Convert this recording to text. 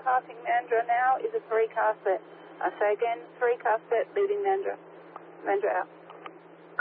passing Mandurah now is a 3-car set. I say again, 3-car set leading Mandurah. Mandurah out.